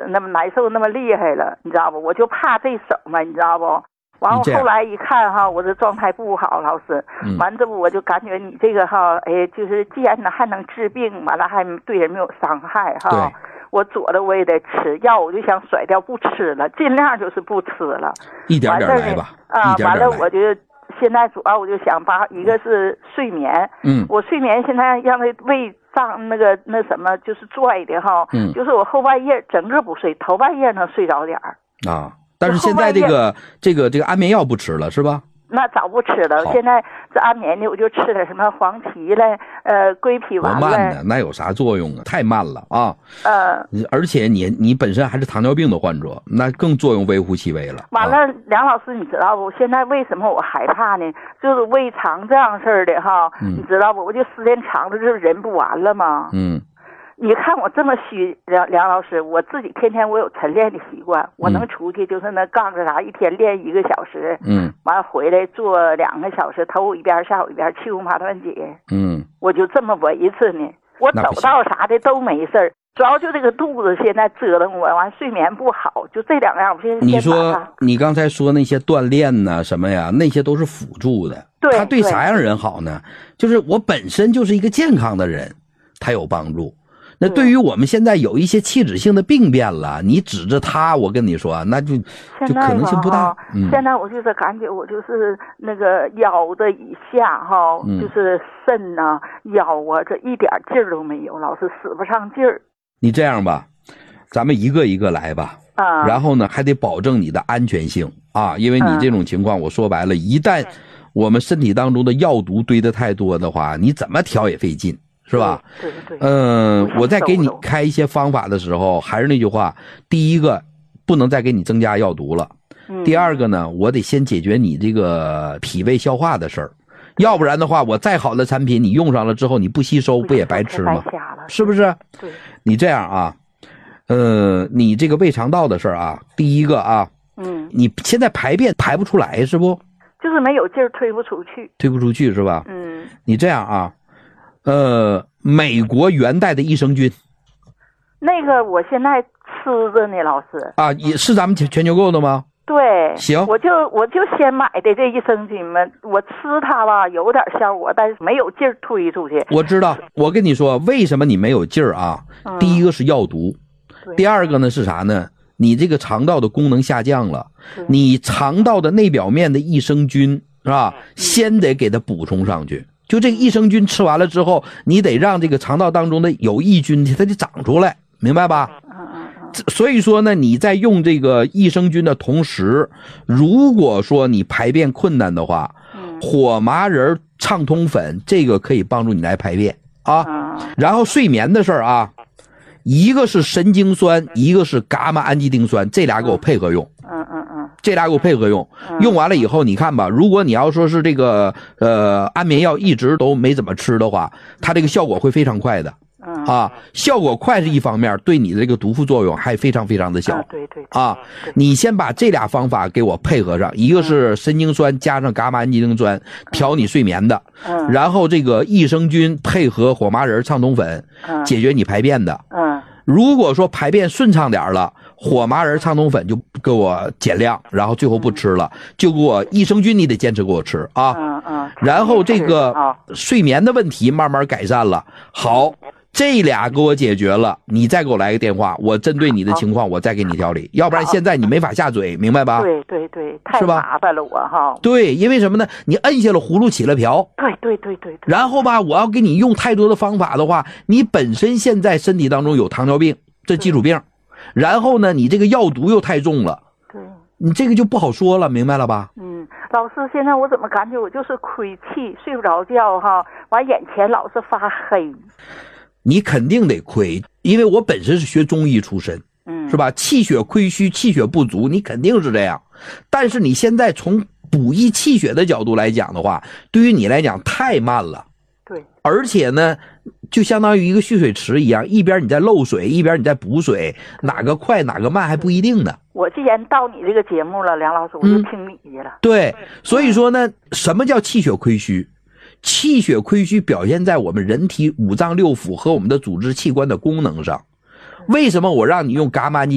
那么难受那么厉害了，你知道不？我就怕这手嘛，你知道不？完了后来一看哈，我这状态不好，老师，完这不我就感觉你这个哈，哎，就是既然呢还能治病，完了还对人没有伤害哈。我左的我也得吃药，我就想甩掉不吃了，尽量就是不吃了。 一点点来吧。 啊，完了我就现在主要我就想把一个是睡眠，我睡眠现在让它胃胀那什么就是拽的哈，就是我后半夜整个不睡，头半夜能睡着点儿啊。 但是现在这个安眠药不吃了是吧？ 那早不吃了，现在这安眠的我就吃点什么黄芪嘞，归脾丸嘞。 多慢呢，那有啥作用啊？太慢了啊！而且你本身还是糖尿病的患者，那更作用微乎其微了。 完了，梁老师，你知道不？现在为什么我害怕呢？就是胃肠这样事儿的哈，你知道不？我就时间长了，就是人不完了吗？你看我这么虚，梁老师，我自己天天我有晨练的习惯，我能出去就是那杠着啥，一天练1个小时，完了回来做2个小时，头午一边下午一边气功八段锦，我就这么维持呢。我走道啥的都没事儿，主要就这个肚子现在折腾我，完睡眠不好，就这2样。我现在你说你刚才说那些锻炼呢什么呀，那些都是辅助的，它对啥样人好呢？就是我本身就是一个健康的人，它有帮助。那对于我们现在有一些器质性的病变了，你指着它，我跟你说，那就可能性不大。 现在我就是感觉我就是那个腰的以下哈，就是肾呐、腰啊，这一点劲儿都没有，老是使不上劲儿。 你这样吧，咱们一个一个来吧。然后呢，还得保证你的安全性啊，因为你这种情况，我说白了，一旦我们身体当中的药毒堆得太多的话，你怎么调也费劲。是吧？ 对。 我在给你开一些方法的时候，还是那句话，第一个不能再给你增加药毒了。第二个呢，我得先解决你这个脾胃消化的事儿，要不然的话，我再好的产品你用上了之后你不吸收，不也白吃吗？是不是？ 对。 你这样啊，你这个胃肠道的事儿啊，第一个啊，你现在排便排不出来是不？ 就是没有劲儿，推不出去。 推不出去是吧？你这样啊。美国元代的益生菌， 那个我现在吃着呢，老师啊，也是咱们全球购的吗？ 对， 行， 我就先买的这益生菌嘛，我吃它吧有点效果，但是没有劲儿推出去。 我知道，我跟你说，为什么你没有劲儿啊？第一个是药毒，第二个呢是啥呢？你这个肠道的功能下降了，你肠道的内表面的益生菌是吧？先得给它补充上去。就这个益生菌吃完了之后，你得让这个肠道当中的有益菌它得长出来，明白吧？所以说呢，你在用这个益生菌的同时，如果说你排便困难的话，火麻仁畅通粉这个可以帮助你来排便啊。然后睡眠的事儿啊，一个是神经酸，一个是伽马氨基丁酸，这俩给我配合用。这俩给我配合用，用完了以后，你看吧，如果你要说是这个安眠药一直都没怎么吃的话，它这个效果会非常快的。效果快是一方面，对你的这个毒副作用还非常非常的小。 对。 你先把这俩方法给我配合上，一个是神经酸加上伽马氨基丁酸调你睡眠的，然后这个益生菌配合火麻仁畅通粉解决你排便的。如果说排便顺畅点了，火麻仁畅通粉就给我减量，然后最后不吃了，就给我益生菌你得坚持给我吃啊。然后这个睡眠的问题慢慢改善了，好，这俩给我解决了，你再给我来个电话，我针对你的情况我再给你调理，要不然现在你没法下嘴，明白吧？ 对，太麻烦了我哈。 对，因为什么呢？你摁下了葫芦起了瓢。 对。 然后吧，我要给你用太多的方法的话，你本身现在身体当中有糖尿病，这基础病，然后呢，你这个药毒又太重了， 对， 你这个就不好说了，明白了吧？ 老师，现在我怎么感觉我就是亏气，睡不着觉哈，完眼前老是发黑。 你肯定得亏，因为我本身是学中医出身，是吧？气血亏虚，气血不足，你肯定是这样。但是你现在从补益气血的角度来讲的话，对于你来讲太慢了。 对， 而且呢，就相当于一个蓄水池一样，一边你在漏水，一边你在补水，哪个快哪个慢还不一定呢。 我既然到你这个节目了，梁老师，我就听你的了。 对，所以说呢，什么叫气血亏虚？气血亏虚表现在我们人体五脏六腑和我们的组织器官的功能上。为什么我让你用伽马氨基